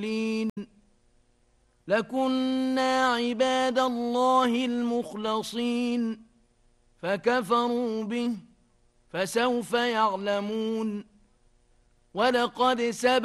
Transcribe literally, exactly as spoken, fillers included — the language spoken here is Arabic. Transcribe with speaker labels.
Speaker 1: لكنا عباد الله المخلصين فكفروا به فسوف يعلمون ولقد سبق